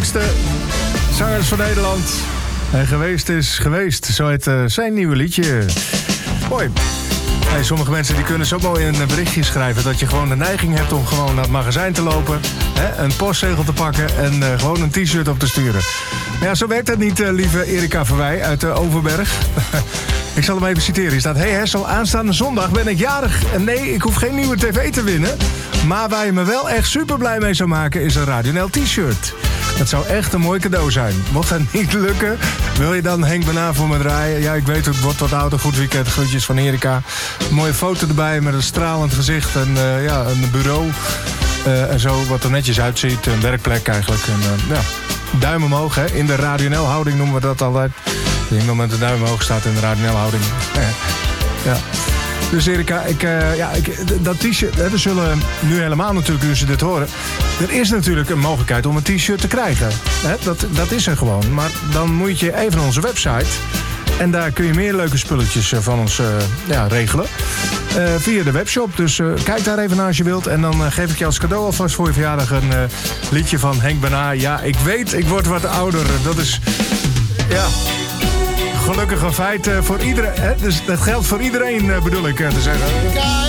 leukste zangers van Nederland. En geweest is geweest. Zo heet zijn nieuwe liedje. Mooi. Hey, sommige mensen die kunnen zo mooi een berichtje schrijven dat je gewoon de neiging hebt om gewoon naar het magazijn te lopen, een postzegel te pakken en gewoon een t-shirt op te sturen. Maar ja, zo werkt dat niet, lieve Erika Verwij uit Overberg. Ik zal hem even citeren. Hier staat: Hey Hessel, aanstaande zondag ben ik jarig. En nee, ik hoef geen nieuwe tv te winnen. Maar waar je me wel echt super blij mee zou maken is een Radio NL t-shirt. Dat zou echt een mooi cadeau zijn. Mocht dat niet lukken, wil je dan Henk Bana voor me draaien? Ja, ik weet het wordt wat ouder. Goed weekend, groetjes van Erika. Een mooie foto erbij met een stralend gezicht en een bureau. En zo, wat er netjes uitziet. Een werkplek eigenlijk. En, duim omhoog, hè. In de Radio NL-houding noemen we dat altijd. Ik denk dat met de duim omhoog staat in de Radio NL-houding. Ja. Dus Erika, dat t-shirt, we zullen nu helemaal natuurlijk, nu ze dit horen. Er is natuurlijk een mogelijkheid om een t-shirt te krijgen. Dat is er gewoon. Maar dan moet je even naar onze website. En daar kun je meer leuke spulletjes van ons regelen. Via de webshop. Dus kijk daar even naar als je wilt. En dan geef ik je als cadeau alvast voor je verjaardag een liedje van Henk Bana. Ja, ik weet, ik word wat ouder. Dat is, gelukkig een feit voor iedereen. Dus dat geldt voor iedereen, bedoel ik te zeggen.